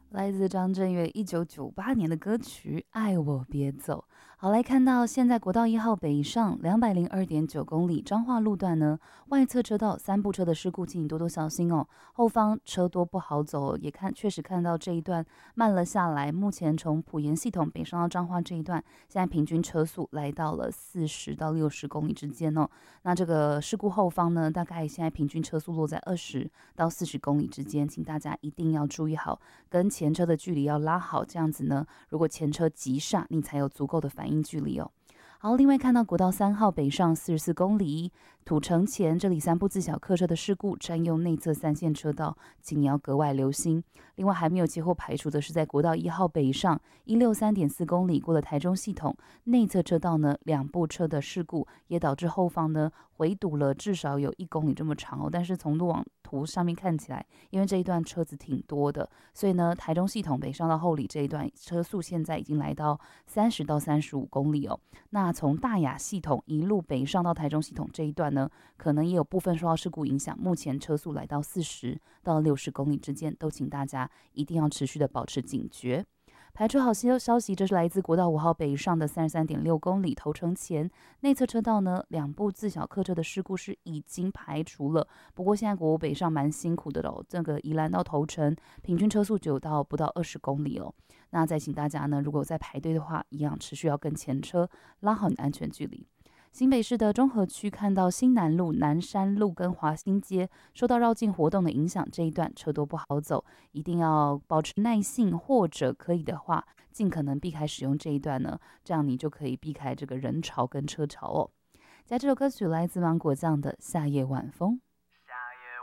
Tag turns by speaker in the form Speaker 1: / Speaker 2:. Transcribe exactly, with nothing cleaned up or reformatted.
Speaker 1: 来自张震岳一九九八年的歌曲《爱我别走》。好，来看到现在国道一号北上两百零二点九公里彰化路段呢，外侧车道三部车的事故，请你多多小心哦。后方车多不好走，也看确实看到这一段慢了下来。目前从埔盐系统北上到彰化这一段，现在平均车速来到了四十到六十公里之间哦。那这个事故后方呢，大概现在平均车速落在二十到四十公里之间，请大家一定要注意好，跟前车的距离要拉好，这样子呢，如果前车急刹，你才有足够的反应距离哦。好，另外看到国道三号北上四十四公里，土城前这里三部自小客车的事故，占用内侧三线车道，请你要格外留心。另外还没有接获排除的是在国道一号北上一六三点四公里过了台中系统内侧车道呢，两部车的事故也导致后方呢回堵了至少有一公里这么长哦。但是从路网图上面看起来，因为这一段车子挺多的，所以呢台中系统北上到后里这一段车速现在已经来到三十到三十五公里哦。那从大雅系统一路北上到台中系统这一段呢，可能也有部分受到事故影响，目前车速来到四十到六十公里之间，都请大家一定要持续的保持警觉。排除好消息，这是来自国道五号北上的三十三点六公里头城前内侧车道呢，两部自小客车的事故是已经排除了。不过现在国五北上蛮辛苦的喽，这个宜兰到头城平均车速九到不到二十公里哦。那再请大家呢，如果在排队的话，一样持续要跟前车拉好你的安全距离。新北市的中和区看到新南路、南山路跟华新街受到绕境活动的影响，这一段车多不好走，一定要保持耐性，或者可以的话，尽可能避开使用这一段呢，这样你就可以避开这个人潮跟车潮哦。加这首歌曲来自芒果酱的《夏夜晚风》。